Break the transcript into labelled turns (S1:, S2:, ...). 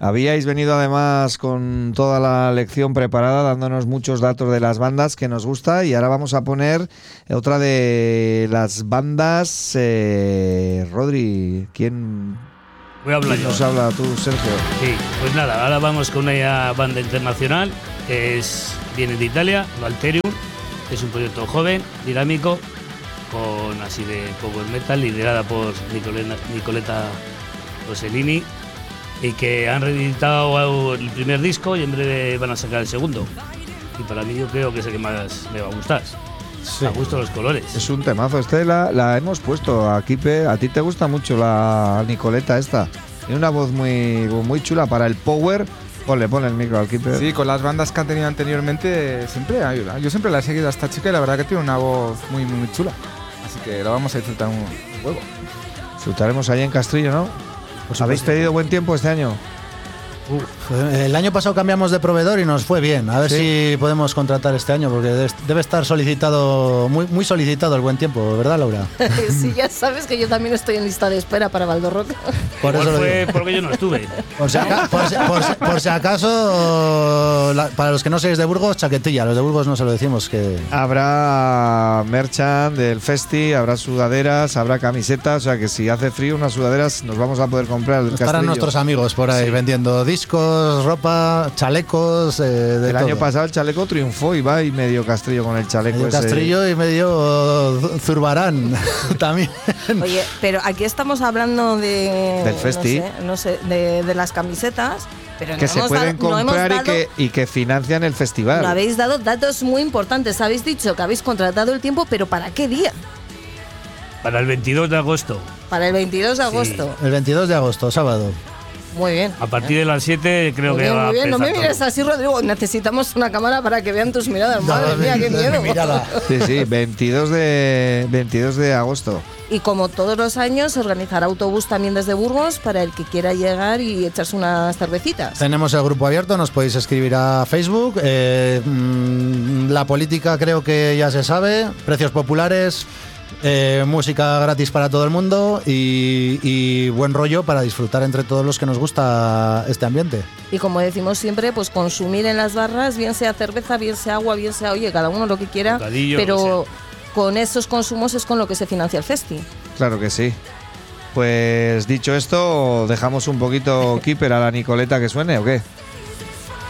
S1: Habíais venido además con toda la lección preparada, dándonos muchos datos de las bandas que nos gusta, y ahora vamos a poner otra de las bandas. Rodri, ¿quién
S2: Voy a hablar yo.
S1: nos habla tú, Sergio?
S2: Sí, pues nada, ahora vamos con una banda internacional que viene de Italia, Valterium. Es un proyecto joven, dinámico, con así de power metal, liderada por Nicoletta Rossellini, y que han reeditado el primer disco y en breve van a sacar el segundo. Y para mí yo creo que es el que más me va a gustar.
S1: Sí.
S2: Me gustan los colores.
S1: Es un temazo. La hemos puesto aquí. A ti te gusta mucho la Nicoletta esta. Tiene una voz muy chula para el power. Ponle el micro al Keeper.
S3: Sí, con las bandas que han tenido anteriormente siempre ayuda. Yo siempre la he seguido a esta chica y la verdad que tiene una voz muy chula. Así que la vamos a disfrutar un huevo.
S1: Disfrutaremos allá en Castrillo, ¿no? ¿Habéis pedido buen tiempo este año?
S4: El año pasado cambiamos de proveedor y nos fue bien. A ver si podemos contratar este año, porque debe estar solicitado, muy solicitado el buen tiempo, ¿verdad, Laura?
S5: Sí, ya sabes que yo también estoy en lista de espera para Valdorroca.
S4: Por eso
S2: fue porque yo no estuve.
S4: Por si acaso, para los que no seáis de Burgos, chaquetilla. Los de Burgos no se lo decimos que...
S1: Habrá merchant del festi, habrá sudaderas, habrá camisetas. O sea que si hace frío, unas sudaderas nos vamos a poder comprar del
S4: Estarán
S1: Castrillo.
S4: nuestros amigos por ahí vendiendo discos, ropa, chalecos, de
S1: el
S4: todo.
S1: año pasado el chaleco triunfó y va y medio Castrillo con el chaleco
S4: medio
S1: ese.
S4: Castrillo y medio Zurbarán también.
S5: Oye, pero aquí estamos hablando
S1: del festi.
S5: No sé, de las camisetas, pero
S1: Que
S5: no
S1: se
S5: hemos
S1: pueden
S5: dado,
S1: comprar
S5: no hemos dado,
S1: y que financian el festival.
S5: no habéis dado datos muy importantes. Habéis dicho que habéis contratado el tiempo, pero ¿para qué día?
S2: Para el 22 de agosto.
S5: Para el 22 de agosto.
S4: El 22 de agosto, sábado.
S5: Muy bien.
S2: A partir de las 7 creo
S5: Muy
S2: que
S5: bien,
S2: va a
S5: muy bien. No me
S2: empezar
S5: mires
S2: todo.
S5: así, Rodrigo. Necesitamos una cámara para que vean tus miradas. Madre mía, qué miedo.
S1: Sí, 22 de agosto.
S5: Y como todos los años, se organizará autobús también desde Burgos para el que quiera llegar y echarse unas cervecitas.
S4: Tenemos el grupo abierto, nos podéis escribir a Facebook. La política creo que ya se sabe. Precios populares. Música gratis para todo el mundo y buen rollo para disfrutar entre todos los que nos gusta este ambiente.
S5: Y como decimos siempre, pues consumir en las barras, bien sea cerveza, bien sea agua, bien sea, oye, cada uno lo que quiera,
S2: Bocadillo,
S5: pero con esos consumos es con lo que se financia el festi.
S1: Claro que sí. Pues dicho esto, dejamos un poquito Keeper a la Nicoletta que suene, ¿o qué?